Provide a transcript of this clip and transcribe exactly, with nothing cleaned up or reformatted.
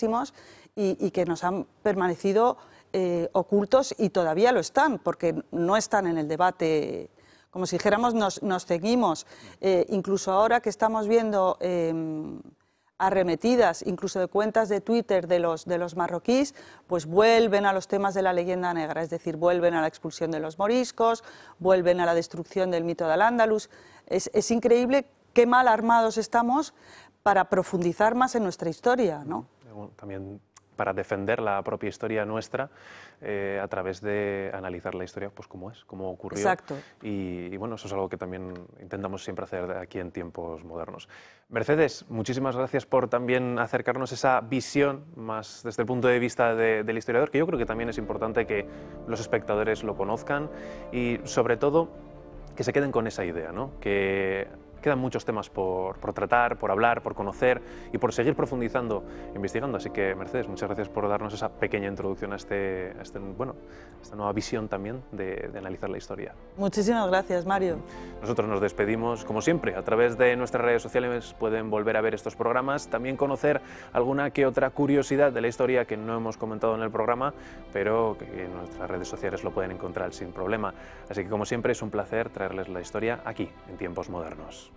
clarísimos y, y que nos han permanecido eh, ocultos y todavía lo están, porque no están en el debate. Como si dijéramos, nos, nos ceñimos. Eh, incluso ahora que estamos viendo eh, arremetidas, incluso de cuentas de Twitter de los, de los marroquíes, pues vuelven a los temas de la leyenda negra, es decir, vuelven a la expulsión de los moriscos, vuelven a la destrucción del mito de Al-Ándalus. Es, es increíble qué mal armados estamos para profundizar más en nuestra historia, ¿no? También para defender la propia historia nuestra eh, a través de analizar la historia pues cómo es, cómo ocurrió. Exacto. Y, y bueno, eso es algo que también intentamos siempre hacer aquí en Tiempos Modernos. Mercedes, muchísimas gracias por también acercarnos esa visión más desde el punto de vista de, del historiador, que yo creo que también es importante que los espectadores lo conozcan y sobre todo que se queden con esa idea, ¿no? Que quedan muchos temas por, por tratar, por hablar, por conocer y por seguir profundizando, investigando. Así que, Mercedes, muchas gracias por darnos esa pequeña introducción a, este, a este, bueno, esta nueva visión también de, de analizar la historia. Muchísimas gracias, Mario. Nosotros nos despedimos, como siempre, a través de nuestras redes sociales pueden volver a ver estos programas, también conocer alguna que otra curiosidad de la historia que no hemos comentado en el programa, pero que en nuestras redes sociales lo pueden encontrar sin problema. Así que, como siempre, es un placer traerles la historia aquí, en Tiempos Modernos.